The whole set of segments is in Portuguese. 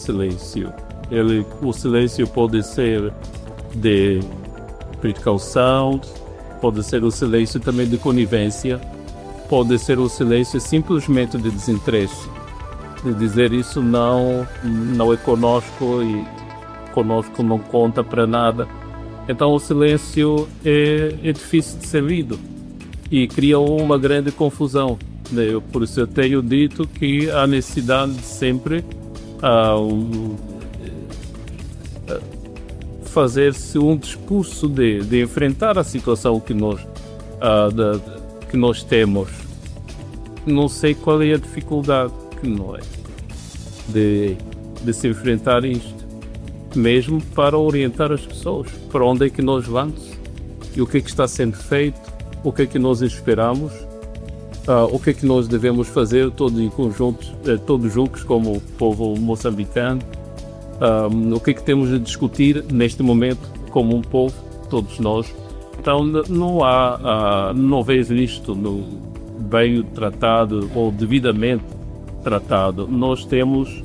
silêncio. O silêncio pode ser de precaução, pode ser o silêncio também de conivência, pode ser o silêncio simplesmente de desinteresse, de dizer isso não é conosco e conosco não conta para nada. Então o silêncio é difícil de ser lido e cria uma grande confusão. Por isso eu tenho dito que há necessidade de sempre fazer-se um discurso de enfrentar a situação que nós temos. Não sei qual é a dificuldade que não é de se enfrentar isto, mesmo para orientar as pessoas para onde é que nós vamos e o que é que está sendo feito, o que é que nós esperamos, o que é que nós devemos fazer todos em conjunto, todos juntos como o povo moçambicano, o que é que temos de discutir neste momento como um povo, todos nós. Então não vejo isto bem tratado ou devidamente tratado. Nós temos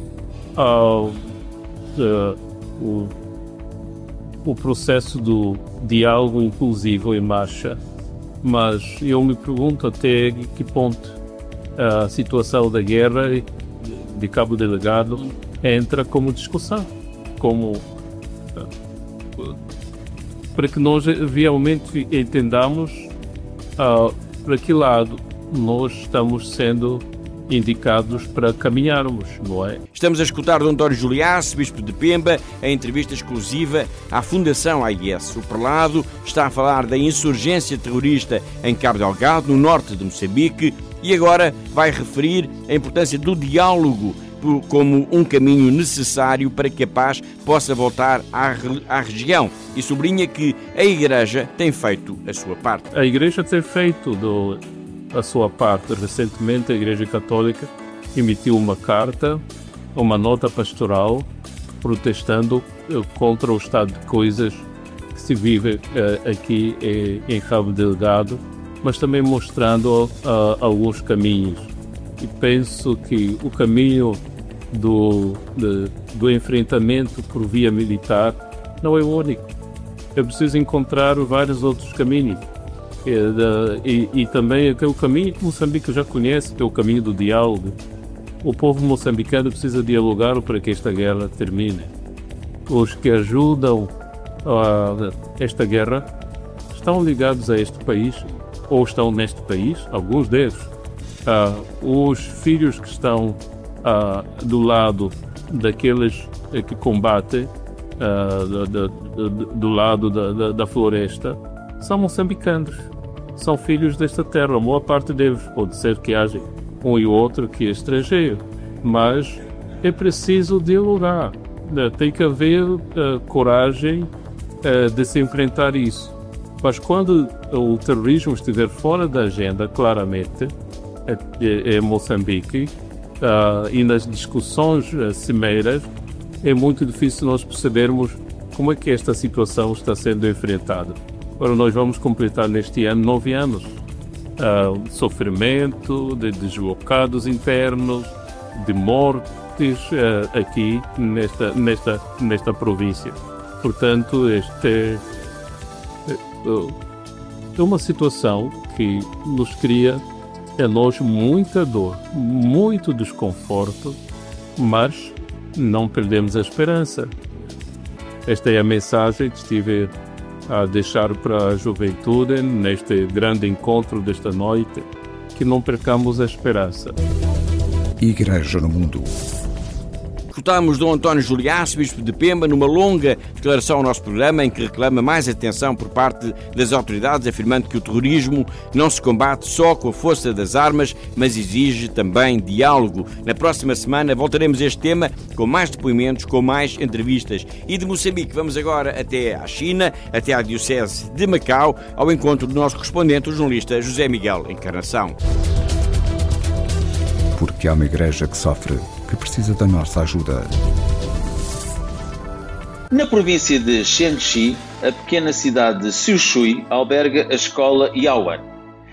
o processo do diálogo inclusivo em marcha, mas eu me pergunto até que ponto a situação da guerra de Cabo Delgado entra como discussão, para que nós realmente entendamos para que lado nós estamos sendo indicados para caminharmos, não é? Estamos a escutar Dom António Juliás, bispo de Pemba, em entrevista exclusiva à Fundação AIS. O prelado está a falar da insurgência terrorista em Cabo Delgado, no norte de Moçambique, e agora vai referir a importância do diálogo como um caminho necessário para que a paz possa voltar à região, e sublinha que a Igreja tem feito a sua parte. A Igreja tem feito a sua parte. Recentemente a Igreja Católica emitiu uma carta, uma nota pastoral, protestando contra o estado de coisas que se vive aqui em Cabo Delgado, mas também mostrando alguns caminhos. E penso que o caminho do enfrentamento por via militar não é o único. É preciso encontrar vários outros caminhos. E também aquele caminho que Moçambique já conhece, que é o caminho do diálogo. O povo moçambicano precisa dialogar para que esta guerra termine. Os que ajudam esta guerra estão ligados a este país, ou estão neste país, alguns deles. Os filhos que estão do lado daqueles que combatem, do lado da floresta, são moçambicanos. São filhos desta terra, a maior parte deles. Pode ser que haja um e outro que é estrangeiro, mas é preciso dialogar. Tem que haver coragem de se enfrentar isso. Mas quando o terrorismo estiver fora da agenda, claramente, em Moçambique, e nas discussões cimeiras, é muito difícil nós percebermos como é que esta situação está sendo enfrentada. Agora nós vamos completar neste ano 9 anos de sofrimento, de deslocados internos, de mortes aqui nesta província. Portanto, esta é uma situação que nos cria a nós muita dor, muito desconforto, mas não perdemos a esperança. Esta é a mensagem que estive a deixar para a juventude neste grande encontro desta noite, que não percamos a esperança. Igreja no Mundo. Escutamos Dom António Juliás, bispo de Pemba, numa longa declaração ao nosso programa em que reclama mais atenção por parte das autoridades, afirmando que o terrorismo não se combate só com a força das armas, mas exige também diálogo. Na próxima semana voltaremos a este tema com mais depoimentos, com mais entrevistas. E de Moçambique vamos agora até à China, até à Diocese de Macau, ao encontro do nosso correspondente, o jornalista José Miguel Encarnação. Porque há uma igreja que sofre, que precisa da nossa ajuda. Na província de Shanxi, a pequena cidade de Siushui alberga a escola Yaoan.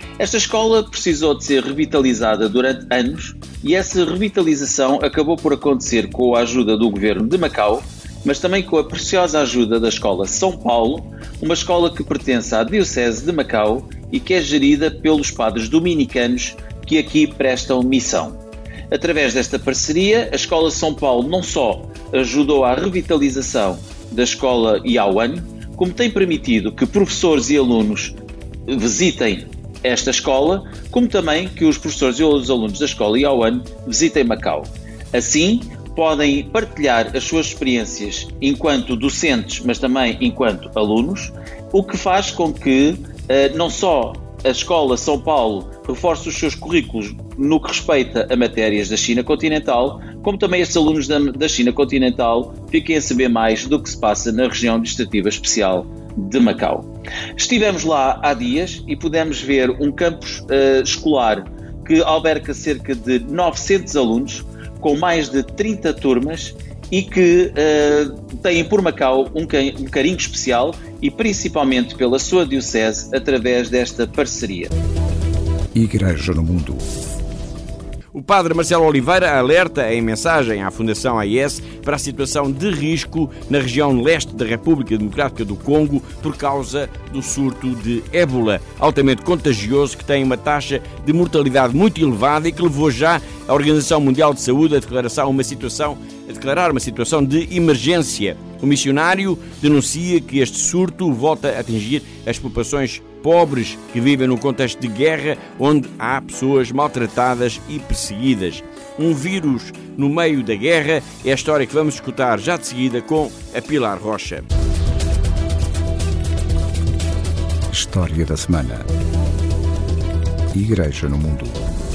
Esta escola precisou de ser revitalizada durante anos e essa revitalização acabou por acontecer com a ajuda do governo de Macau, mas também com a preciosa ajuda da Escola São Paulo, uma escola que pertence à Diocese de Macau e que é gerida pelos padres dominicanos que aqui prestam missão. Através desta parceria, a Escola São Paulo não só ajudou à revitalização da Escola Yaoan, como tem permitido que professores e alunos visitem esta escola, como também que os professores e os alunos da Escola Yaoan visitem Macau. Assim, podem partilhar as suas experiências enquanto docentes, mas também enquanto alunos, o que faz com que não só a Escola São Paulo reforce os seus currículos no que respeita a matérias da China continental, como também estes alunos da China continental fiquem a saber mais do que se passa na região administrativa especial de Macau. Estivemos lá há dias e pudemos ver um campus escolar que alberga cerca de 900 alunos, com mais de 30 turmas e que têm por Macau um carinho especial e principalmente pela sua diocese através desta parceria. Igreja no Mundo. O padre Marcelo Oliveira alerta em mensagem à Fundação AIS para a situação de risco na região leste da República Democrática do Congo por causa do surto de ébola, altamente contagioso, que tem uma taxa de mortalidade muito elevada e que levou já a Organização Mundial de Saúde a declarar uma situação de emergência. O missionário denuncia que este surto volta a atingir as populações pobres que vivem num contexto de guerra onde há pessoas maltratadas e perseguidas. Um vírus no meio da guerra é a história que vamos escutar já de seguida com a Pilar Rocha. História da semana. Igreja no Mundo.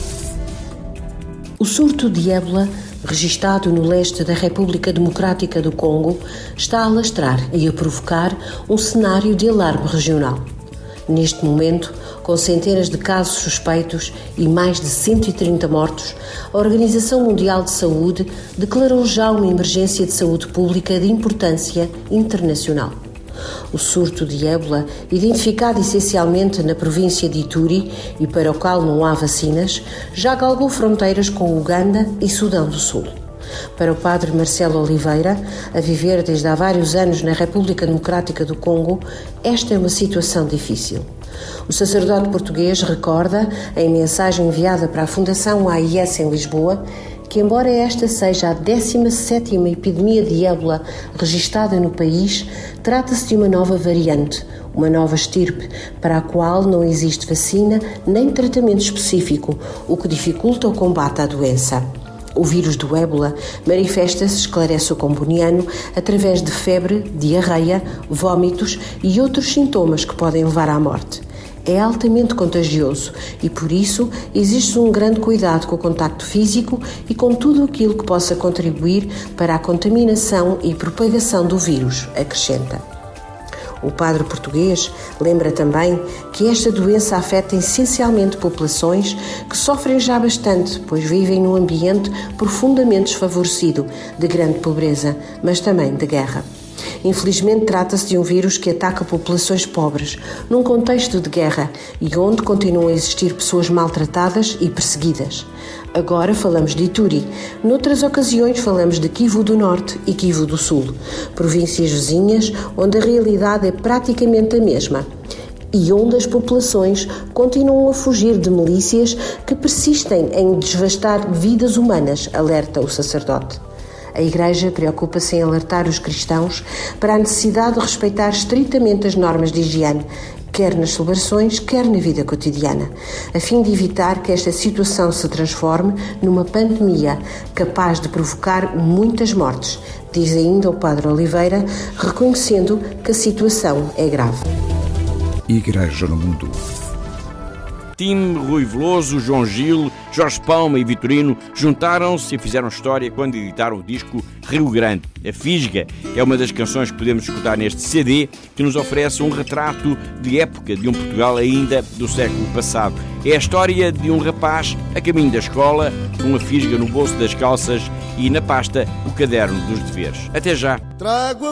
O surto de ébola, registado no leste da República Democrática do Congo, está a alastrar e a provocar um cenário de alarme regional. Neste momento, com centenas de casos suspeitos e mais de 130 mortos, a Organização Mundial de Saúde declarou já uma emergência de saúde pública de importância internacional. O surto de ébola, identificado essencialmente na província de Ituri e para o qual não há vacinas, já galgou fronteiras com Uganda e Sudão do Sul. Para o padre Marcelo Oliveira, a viver desde há vários anos na República Democrática do Congo, esta é uma situação difícil. O sacerdote português recorda, em mensagem enviada para a Fundação AIS em Lisboa, que embora esta seja a 17ª epidemia de ébola registada no país, trata-se de uma nova variante, uma nova estirpe, para a qual não existe vacina nem tratamento específico, o que dificulta o combate à doença. O vírus do ébola manifesta-se, esclarece o comboniano, através de febre, diarreia, vômitos e outros sintomas que podem levar à morte. É altamente contagioso e, por isso, existe um grande cuidado com o contacto físico e com tudo aquilo que possa contribuir para a contaminação e propagação do vírus, acrescenta. O padre português lembra também que esta doença afeta essencialmente populações que sofrem já bastante, pois vivem num ambiente profundamente desfavorecido, de grande pobreza, mas também de guerra. Infelizmente, trata-se de um vírus que ataca populações pobres, num contexto de guerra e onde continuam a existir pessoas maltratadas e perseguidas. Agora falamos de Ituri. Noutras ocasiões falamos de Kivu do Norte e Kivu do Sul, províncias vizinhas onde a realidade é praticamente a mesma e onde as populações continuam a fugir de milícias que persistem em devastar vidas humanas, alerta o sacerdote. A Igreja preocupa-se em alertar os cristãos para a necessidade de respeitar estritamente as normas de higiene, quer nas celebrações, quer na vida cotidiana, a fim de evitar que esta situação se transforme numa pandemia capaz de provocar muitas mortes, diz ainda o padre Oliveira, reconhecendo que a situação é grave. Igreja no Mundo. Tim, Rui Veloso, João Gil, Jorge Palma e Vitorino juntaram-se e fizeram história quando editaram o disco Rio Grande. A Fisga é uma das canções que podemos escutar neste CD, que nos oferece um retrato de época de um Portugal ainda do século passado. É a história de um rapaz a caminho da escola, com uma fisga no bolso das calças e na pasta o caderno dos deveres. Até já!